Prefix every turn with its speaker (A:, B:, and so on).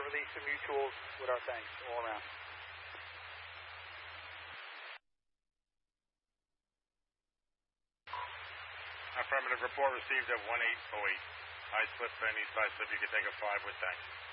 A: release of mutuals with our thanks all around.
B: Affirmative report received at 1808. High slip and east side slip, you can take a 5 with thanks.